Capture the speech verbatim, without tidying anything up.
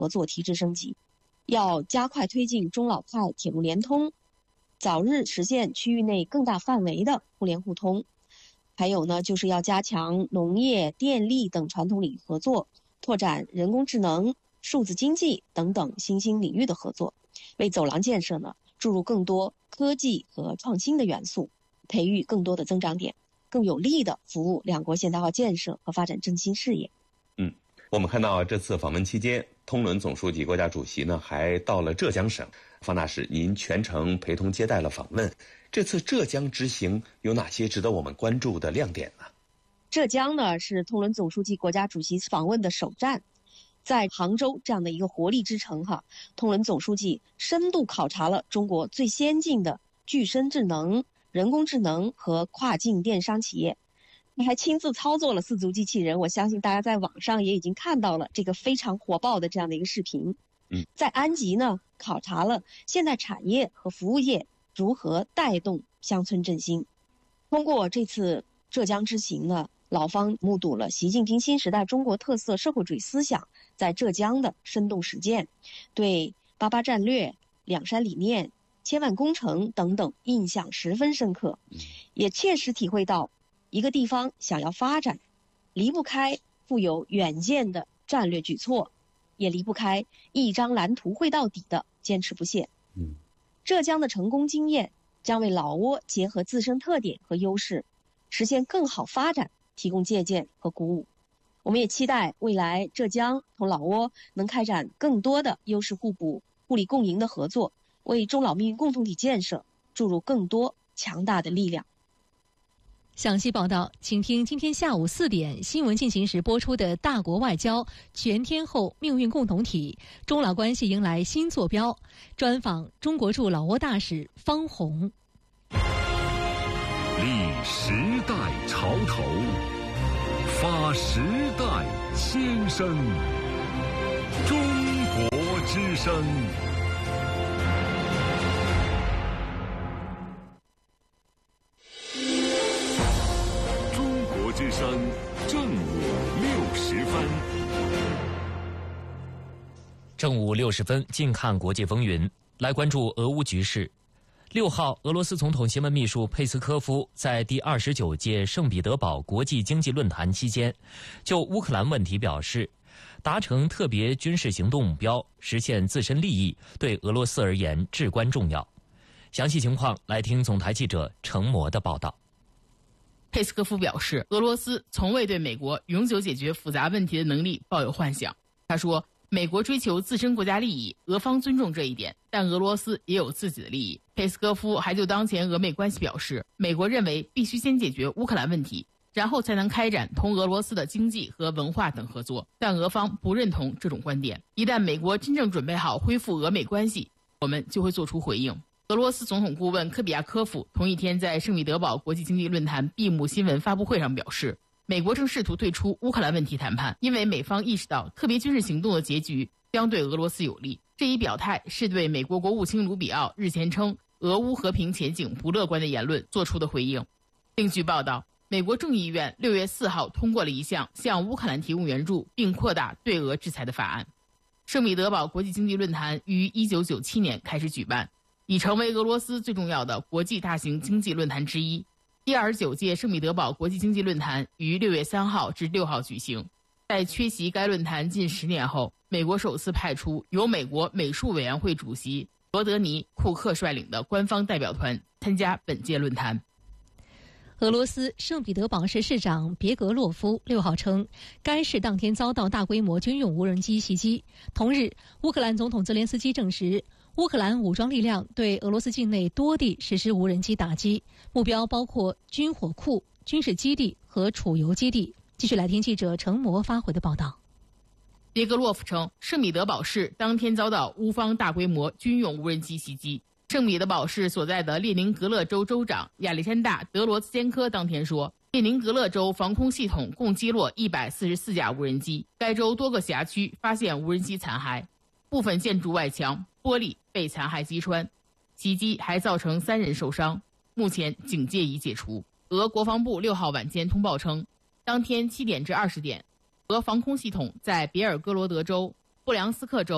合作提质升级，要加快推进中老快铁路联通，早日实现区域内更大范围的互联互通。还有呢，就是要加强农业、电力等传统领域合作，拓展人工智能、数字经济等等新兴领域的合作，为走廊建设呢注入更多科技和创新的元素，培育更多的增长点，更有力地服务两国现代化建设和发展振兴事业。 嗯，我们看到这次访问期间，通伦总书记、国家主席呢还到了浙江省。方大使，您全程陪同接待了访问，这次浙江之行有哪些值得我们关注的亮点呢？ 浙江呢是通伦总书记、国家主席访问的首站，在杭州这样的一个活力之城哈，通伦总书记深度考察了中国最先进的具身智能、人工智能和跨境电商企业，他还亲自操作了四足机器人，我相信大家在网上也已经看到了这个非常火爆的这样的一个视频。 嗯， 在安吉呢，考察了现代产业和服务业如何带动乡村振兴。通过这次浙江之行呢，老方目睹了习近平新时代中国特色社会主义思想在浙江的生动实践，对八八战略、两山理念、千万工程等等印象十分深刻，也切实体会到一个地方想要发展，离不开富有远见的战略举措，也离不开一张蓝图绘到底的坚持不懈。 嗯， 浙江的成功经验将为老挝结合自身特点和优势，实现更好发展提供借鉴和鼓舞。我们也期待未来浙江同老挝能开展更多的优势互补、互利共赢的合作，为中老命运共同体建设注入更多强大的力量。 详细报道，请听今天下午四点新闻进行时播出的《大国外交：全天候命运共同体，中老关系迎来新坐标》，专访中国驻老挝大使方红。 立时代潮头，发时代先声，中国之声。之声正午六十分， 正午六十分，近看国际风云，来关注俄乌局势。六号，俄罗斯总统新闻秘书佩斯科夫在第二十九届圣彼得堡国际经济论坛期间，就乌克兰问题表示，达成特别军事行动目标，实现自身利益，对俄罗斯而言至关重要。详细情况，来听总台记者程模的报道。 佩斯科夫表示，俄罗斯从未对美国永久解决复杂问题的能力抱有幻想。他说，美国追求自身国家利益，俄方尊重这一点，但俄罗斯也有自己的利益。佩斯科夫还就当前俄美关系表示，美国认为必须先解决乌克兰问题，然后才能开展同俄罗斯的经济和文化等合作，但俄方不认同这种观点。一旦美国真正准备好恢复俄美关系，我们就会做出回应。俄罗斯总统顾问科比亚科夫同一天在圣彼得堡国际经济论坛闭幕新闻发布会上表示，美国正试图退出乌克兰问题谈判，因为美方意识到特别军事行动的结局将对俄罗斯有利。这一表态是对美国国务卿卢比奥日前称俄乌和平前景不乐观的言论做出的回应。另据报道，美国众议院六月四号通过了一项向乌克兰提供援助并扩大对俄制裁的法案。圣彼得堡国际经济论坛于一九九七年开始举办，已成为俄罗斯最重要的国际大型经济论坛之一。第二十九届圣彼得堡国际经济论坛于六月三号至六号举行。在缺席该论坛近十年后，美国首次派出由美国美术委员会主席罗德尼·库克率领的官方代表团参加本届论坛。 俄罗斯圣彼得堡市市长别格洛夫六号称，该市当天遭到大规模军用无人机袭击。同日，乌克兰总统泽连斯基证实，乌克兰武装力量对俄罗斯境内多地实施无人机打击，目标包括军火库、军事基地和储油基地。继续来听记者程模发回的报道。 别格洛夫称，圣彼得堡市当天遭到乌方大规模军用无人机袭击。圣彼得堡市所在的列宁格勒州州长亚历山大·德罗兹坚科当天说，列宁格勒州防空系统共击落一百四十四架无人机，该州多个辖区发现无人机残骸，部分建筑外墙玻璃被残骸击穿，袭击还造成三人受伤，目前警戒已解除。俄国防部六号晚间通报称，当天七点至二十点，俄防空系统在别尔哥罗德州、布良斯克州